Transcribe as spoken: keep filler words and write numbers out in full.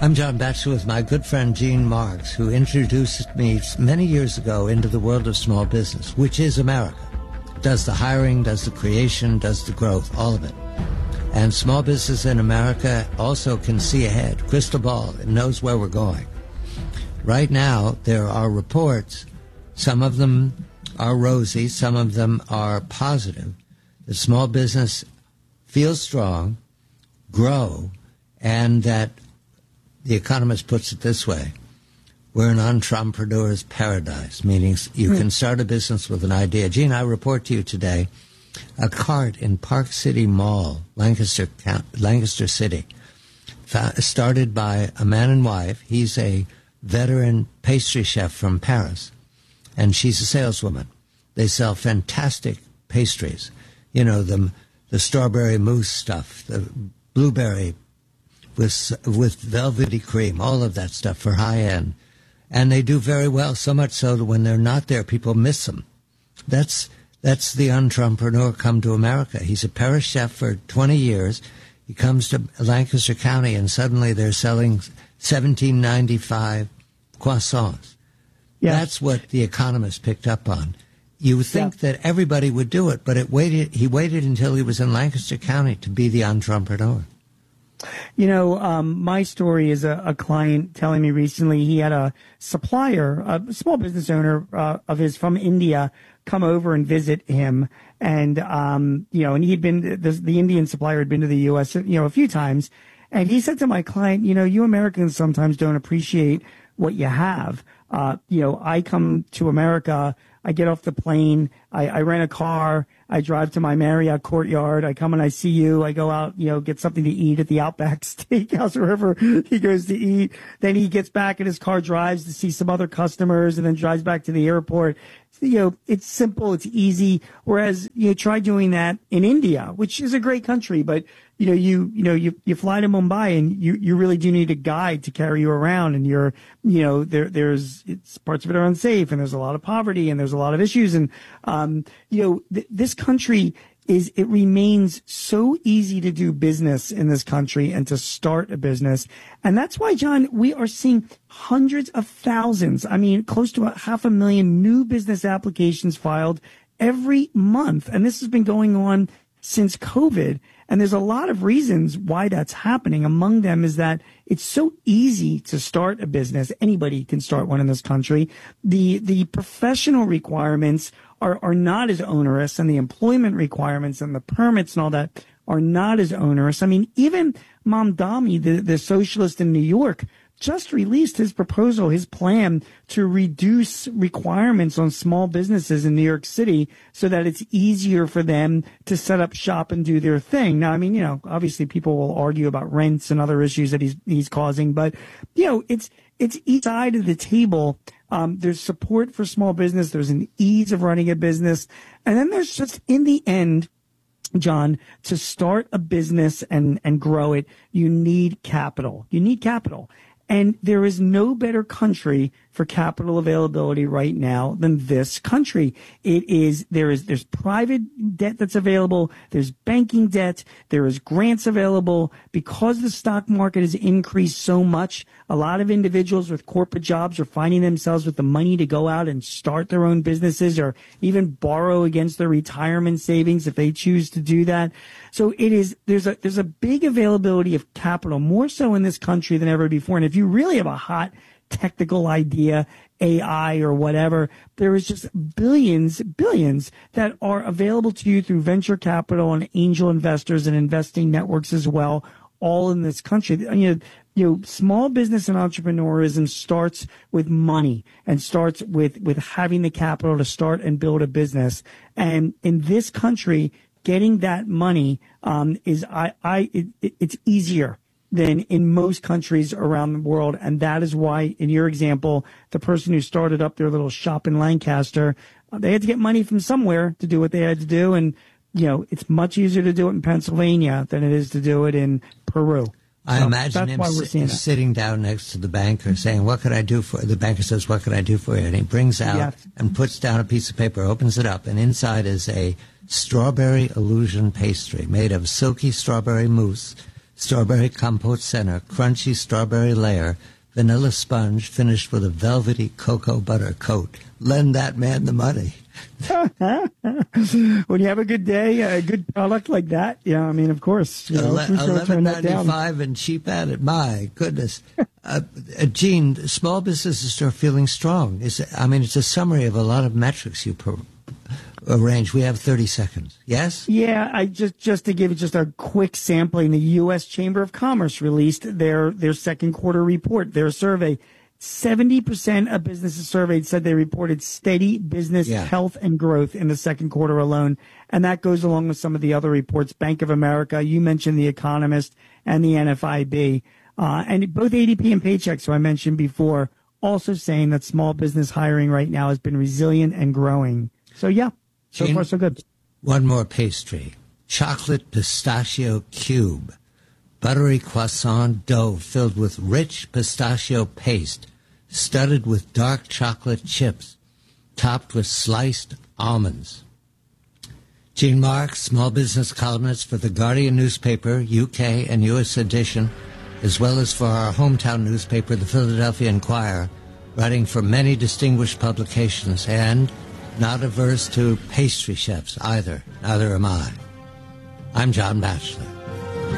I'm John Batchelor with my good friend Gene Marks, who introduced me many years ago into the world of small business, which is America. Does the hiring, does the creation, does the growth, all of it. And small business in America also can see ahead, crystal ball, it knows where we're going. Right now, there are reports, some of them are rosy, some of them are positive, that small business feels strong, grow, and that The Economist puts it this way: we're an entrepreneur's paradise, meaning you can start a business with an idea. Gene, I report to you today a cart in Park City Mall, Lancaster, Lancaster City, started by a man and wife. He's a veteran pastry chef from Paris, and she's a saleswoman. They sell fantastic pastries, you know, the, the strawberry mousse stuff, the blueberry with with velvety cream, all of that stuff for high end. And they do very well, so much so that when they're not there, people miss them. That's that's the entrepreneur come to America. He's a Paris chef for twenty years. He comes to Lancaster County, and suddenly they're selling seventeen ninety-five croissants. Yeah. That's what The Economist picked up on. You would think yeah. that everybody would do it, but it waited. He waited until he was in Lancaster County to be the entrepreneur. You know, um, my story is a, a client telling me recently he had a supplier, a small business owner uh, of his from India, come over and visit him. And, um, you know, and he'd been, the, the Indian supplier had been to the U S, you know, a few times. And he said to my client, you know, you Americans sometimes don't appreciate what you have. Uh, you know, I come to America, I get off the plane, I, I rent a car, I drive to my Marriott Courtyard, I come and I see you, I go out, you know, get something to eat at the Outback Steakhouse or wherever he goes to eat. Then he gets back in his car, drives to see some other customers, and then drives back to the airport. You know, it's simple, it's easy. Whereas you try doing that in India, which is a great country, but you know, you, you know, you, you fly to Mumbai and you, you really do need a guide to carry you around, and you're, you know, there, there's, it's parts of it are unsafe, and there's a lot of poverty, and there's a lot of issues. And, um, you know, th- this country is, it remains so easy to do business in this country and to start a business. And that's why, John, we are seeing hundreds of thousands, I mean, close to a half a million new business applications filed every month. And this has been going on since COVID. And there's a lot of reasons why that's happening. Among them is that it's so easy to start a business. Anybody can start one in this country. The, the professional requirements are, are not as onerous, and the employment requirements and the permits and all that are not as onerous. I mean, even Mamdani, the, the socialist in New York, just released his proposal, his plan to reduce requirements on small businesses in New York City so that it's easier for them to set up shop and do their thing. Now, I mean, you know, obviously people will argue about rents and other issues that he's, he's causing, but, you know, it's, it's each side of the table. Um, there's support for small business. There's an ease of running a business. And then there's just, in the end, John, to start a business and, and grow it, you need capital. You need capital. And there is no better country for capital availability right now than this country. It is, there is, there's private debt that's available. There's banking debt. There is grants available. Because the stock market has increased so much, a lot of individuals with corporate jobs are finding themselves with the money to go out and start their own businesses, or even borrow against their retirement savings if they choose to do that. So it is, there's a, there's a big availability of capital, more so in this country than ever before. And if you really have a hot technical idea, A I or whatever, there is just billions, billions that are available to you through venture capital and angel investors and investing networks as well, all in this country. You know, you know, small business and entrepreneurism starts with money and starts with, with having the capital to start and build a business. And in this country, getting that money um, is I, I it, it's easier than in most countries around the world. And that is why, in your example, the person who started up their little shop in Lancaster, uh, they had to get money from somewhere to do what they had to do. And, you know, it's much easier to do it in Pennsylvania than it is to do it in Peru. I so imagine him si- sitting down next to the banker saying, what could I do for you? The banker says, what could I do for you? And he brings out yes. and puts down a piece of paper, opens it up, and inside is a strawberry illusion pastry made of silky strawberry mousse, strawberry compote center, crunchy strawberry layer, vanilla sponge finished with a velvety cocoa butter coat. Lend that man the money. When you have a good day, a good product like that, yeah, I mean, of course. You know, eleven ninety-five and cheap at it. My goodness. uh, uh, Gene, small businesses are feeling strong. Is I mean, it's a summary of a lot of metrics you pro- arrange. We have thirty seconds. Yes? Yeah, I just just to give you just a quick sampling, the U S Chamber of Commerce released their their second quarter report, their survey. seventy percent of businesses surveyed said they reported steady business yeah. health and growth in the second quarter alone. And that goes along with some of the other reports. Bank of America, you mentioned The Economist and the N F I B. Uh, and both A D P and Paychex, who I mentioned before, also saying that small business hiring right now has been resilient and growing. So, yeah, so Gene, far so good. One more pastry. Chocolate pistachio cube. Buttery croissant dough filled with rich pistachio paste, studded with dark chocolate chips, topped with sliced almonds. Gene Marks, small business columnist for the Guardian newspaper, U K and U S edition, as well as for our hometown newspaper, the Philadelphia Inquirer, writing for many distinguished publications and not averse to pastry chefs either. Neither am I. I'm John Batchelor.